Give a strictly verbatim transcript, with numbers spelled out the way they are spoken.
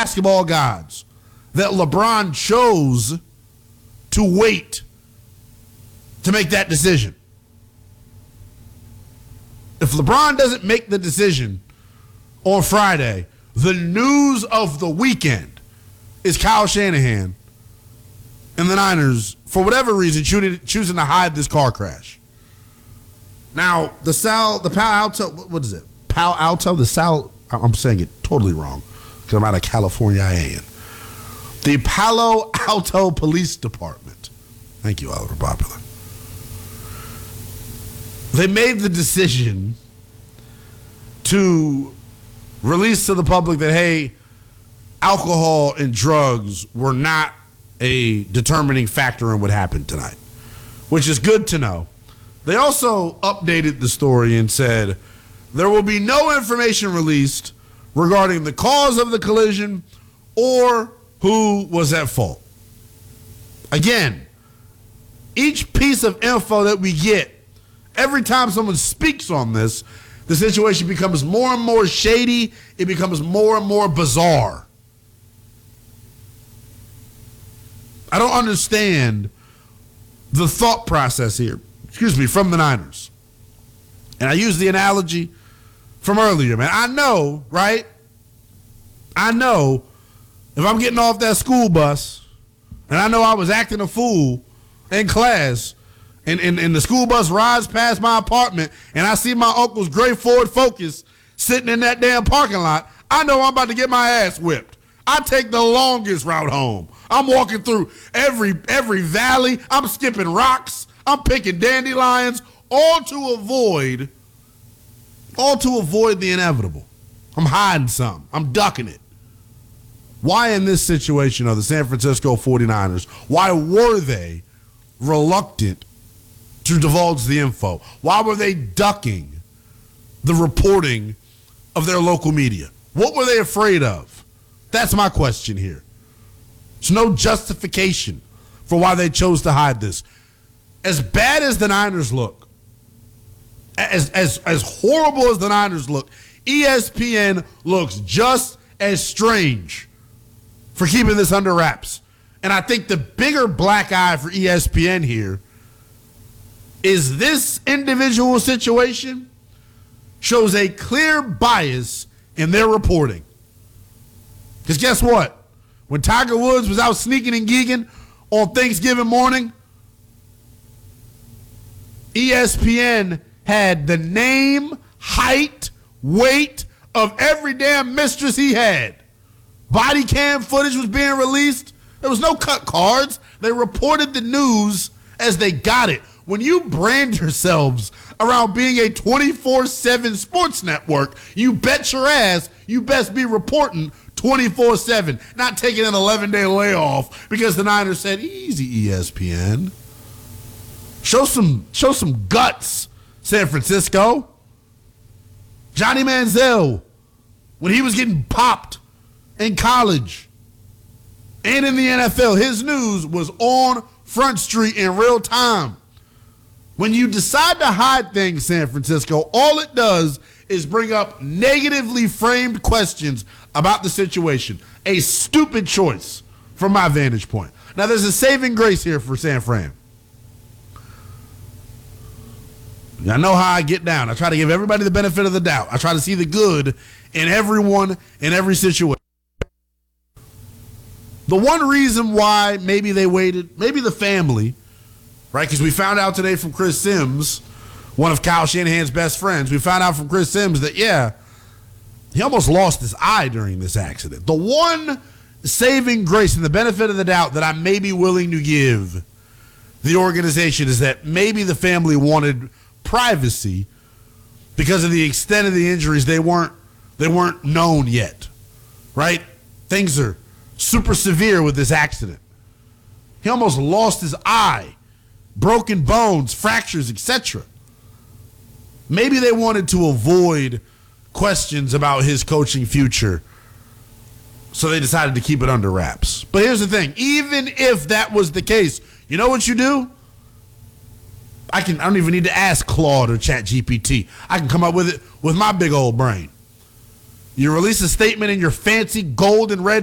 basketball gods that LeBron chose to wait to make that decision. If LeBron doesn't make the decision on Friday, the news of the weekend is Kyle Shanahan and the Niners, for whatever reason, choosing to hide this car crash. Now, the Sal, the Palo Alto, what is it? Palo Alto, the Sal, I'm saying it totally wrong because I'm out of California, I am. The Palo Alto Police Department. Thank you, Oliver Popular. They made the decision to release to the public that, hey, alcohol and drugs were not a determining factor in what happened tonight, which is good to know. They also updated the story and said there will be no information released regarding the cause of the collision or who was at fault. Again, each piece of info that we get, every time someone speaks on this, the situation becomes more and more shady. It becomes more and more bizarre. I don't understand the thought process here, excuse me, from the Niners. And I use the analogy from earlier, man. I know, right? I know if I'm getting off that school bus and I know I was acting a fool in class, and, and, and the school bus rides past my apartment and I see my uncle's gray Ford Focus sitting in that damn parking lot, I know I'm about to get my ass whipped. I take the longest route home. I'm walking through every every valley. I'm skipping rocks. I'm picking dandelions, all to avoid, all to avoid the inevitable. I'm hiding something. I'm ducking it. Why in this situation are the San Francisco forty-niners, why were they reluctant to divulge the info? Why were they ducking the reporting of their local media? What were they afraid of? That's my question here. There's no justification for why they chose to hide this. As bad as the Niners look, as, as, as horrible as the Niners look, E S P N looks just as strange for keeping this under wraps. And I think the bigger black eye for E S P N here is this individual situation shows a clear bias in their reporting. Because guess what? When Tiger Woods was out sneaking and geeking on Thanksgiving morning, E S P N had the name, height, weight of every damn mistress he had. Body cam footage was being released. There was no cut cards. They reported the news as they got it. When you brand yourselves around being a twenty-four seven sports network, you bet your ass you best be reporting twenty-four seven, not taking an eleven-day layoff because the Niners said, easy, E S P N. Show some, show some guts, San Francisco. Johnny Manziel, when he was getting popped in college and in the N F L, his news was on Front Street in real time. When you decide to hide things, San Francisco, all it does is bring up negatively framed questions about the situation. A stupid choice from my vantage point. Now, there's a saving grace here for San Fran. I know how I get down. I try to give everybody the benefit of the doubt. I try to see the good in everyone, in every situation. The one reason why maybe they waited, maybe the family, right? Because we found out today from Chris Sims, one of Kyle Shanahan's best friends, we found out from Chris Sims that, yeah, he almost lost his eye during this accident. The one saving grace and the benefit of the doubt that I may be willing to give the organization is that maybe the family wanted privacy because of the extent of the injuries. They weren't they weren't known yet, right? Things are super severe with this accident. He almost lost his eye, broken bones, fractures, et cetera. Maybe they wanted to avoid questions about his coaching future, so they decided to keep it under wraps. But here's the thing. Even if that was the case, you know what you do? I can. I don't even need to ask Claude or ChatGPT. I can come up with it with my big old brain. You release a statement in your fancy gold and red